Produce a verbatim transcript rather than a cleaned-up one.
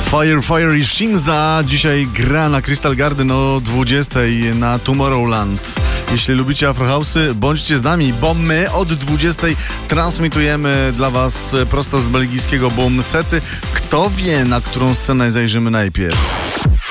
Fire, Fire i Shinza dzisiaj gra na Crystal Garden o dwudziestej na Tomorrowland. Jeśli lubicie Afrohouse'y, bądźcie z nami, bo my od dwudziestej transmitujemy dla was prosto z belgijskiego Boom Sety. Kto wie, na którą scenę zajrzymy najpierw?